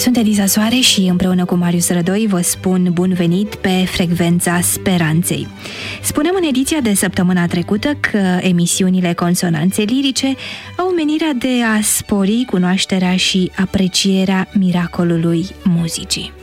Sunt Eliza Soare și împreună cu Marius Rădoi vă spun bun venit pe Frecvența Speranței. Spuneam în ediția de săptămâna trecută că emisiunile Consonanțe Lirice au menirea de a spori cunoașterea și aprecierea miracolului muzicii.